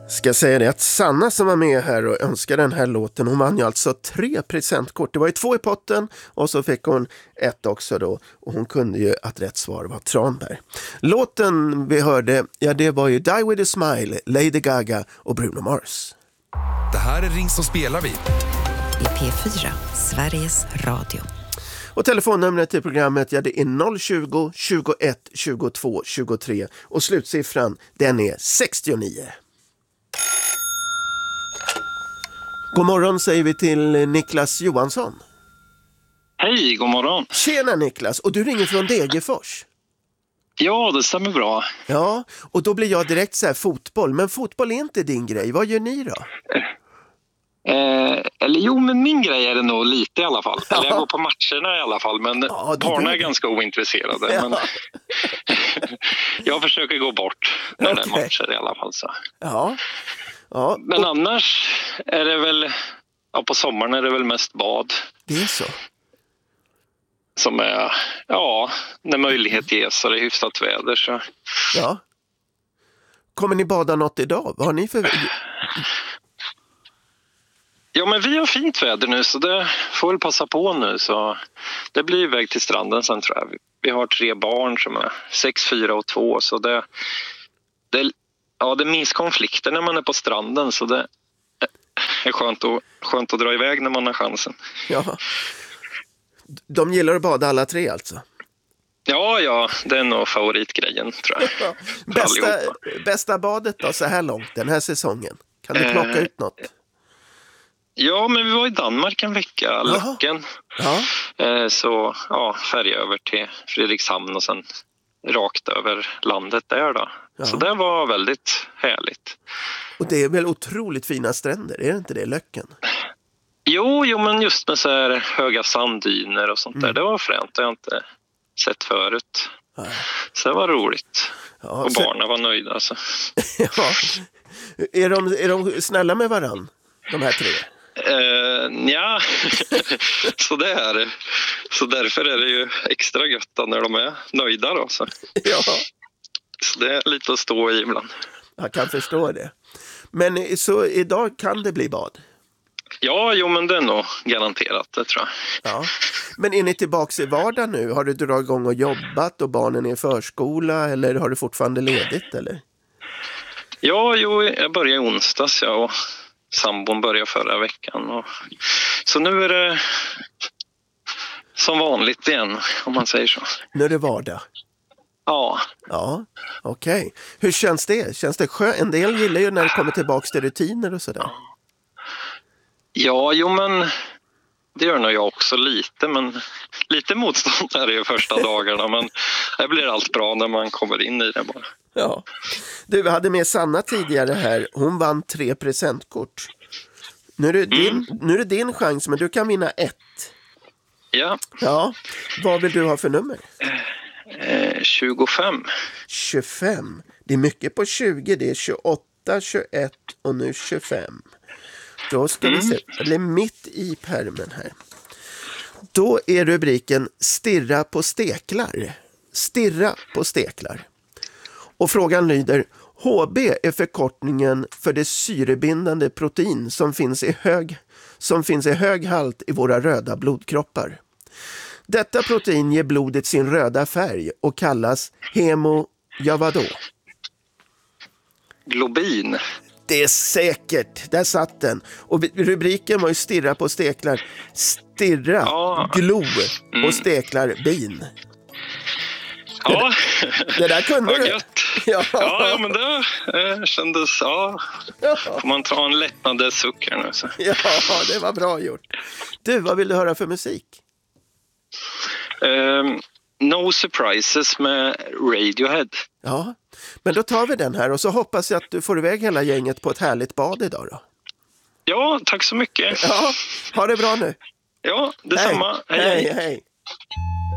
Ska säga det att Sanna som var med här och önskade den här låten, hon vann ju alltså 3 presentkort. Det var ju 2 i potten och så fick hon 1 också då. Och hon kunde ju att rätt svar var Tranberg. Låten vi hörde, ja det var ju Die With A Smile, Lady Gaga och Bruno Mars. Det här är Ring som spelar vi. I P4, Sveriges Radio. Och telefonnumret till programmet, ja det är 020 21 22 23 och slutsiffran den är 69. God morgon säger vi till Niklas Johansson. Hej, god morgon. Tjena Niklas, och du ringer från Degerfors. Ja, det stämmer bra. Ja, och då blir jag direkt så här fotboll, men fotboll är inte din grej. Vad gör ni då? Eller jo, men min grej är det nog lite i alla fall. Eller jag går på matcherna i alla fall, men barnen är ganska ointresserade. Ja. Men jag försöker gå bort när det är matcher i alla fall. Så. Ja. Ja. Men annars är det väl, ja, på sommaren är det väl mest bad. Det är så? Som är, ja, när möjlighet ges och det är hyfsat väder så. Ja. Kommer ni bada något idag? Vad har ni för... Ja, men vi har fint väder nu så det får väl passa på nu. Så det blir väg till stranden sen tror jag. Vi har 3 barn som är 6, 4 och 2. Så det minns konflikter när man är på stranden. Så det är skönt att dra iväg när man har chansen. Ja. De gillar att bada alla 3 alltså? Ja, det är nog favoritgrejen tror jag. Ja. Bästa badet då så här långt den här säsongen? Kan du plocka ut något? Ja, men vi var i Danmark en vecka, Löcken. Ja. Så färja över till Fredrikshamn och sen rakt över landet där då. Ja. Så det var väldigt härligt. Och det är väl otroligt fina stränder, är det inte det, Löcken? Jo, men just med så här höga sanddyner och sånt där, det var fränt. Det har jag inte sett förut. Ja. Så det var roligt. Ja, och barnen var nöjda alltså. Ja. Är de snälla med varann, de här 3? Ja, så det är det. Så därför är det ju extra gött när de är nöjda då. Så. Ja. Så det är lite att stå i ibland. Jag kan förstå det. Men så idag kan det bli bad? Ja, men det är nog garanterat, det tror jag. Ja. Men är ni tillbaka i vardag nu? Har du dragit igång och jobbat och barnen är i förskola eller har du fortfarande ledigt eller? Ja, jag började i onsdags och sambon började förra veckan. Så nu är det som vanligt igen, om man säger så. Nu är det vardag? Ja. Ja, okej. Hur känns det? Känns det skönt? En del gillar ju när det kommer tillbaka till rutiner och sådär. Ja, men det gör nog jag också lite. Men lite motstånd är det ju första dagarna. Men det blir allt bra när man kommer in i det bara. Ja. Du hade med Sanna tidigare här. Hon vann 3 presentkort. Nu är det din chans, men du kan vinna 1. Ja. Ja. Vad vill du ha för nummer? 25. 25. Det är mycket på 20. Det är 28, 21 och nu 25. Då ska vi se. Det är mitt i pärmen här. Då är rubriken Stirra på steklar. Stirra på steklar. Och frågan lyder: HB är förkortningen för det syrebindande protein som finns i hög halt i våra röda blodkroppar. Detta protein ger blodet sin röda färg och kallas vadå? Globin. Det är säkert, där satt den. Och rubriken var ju Stirra på steklar. Stirra, glo och steklar bin. Ja, det där kunde du. Ja, men det kändes, får man ta en lättnade suck här nu. Så. Ja, det var bra gjort. Du, vad vill du höra för musik? No Surprises med Radiohead. Ja, men då tar vi den här och så hoppas jag att du får iväg hela gänget på ett härligt bad idag då. Ja, tack så mycket. Ja, ha det bra nu. Ja, detsamma. Hej.